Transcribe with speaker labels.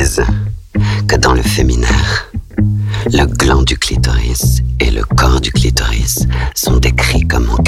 Speaker 1: disent que dans le féminin, le gland du clitoris et le corps du clitoris sont décrits comme en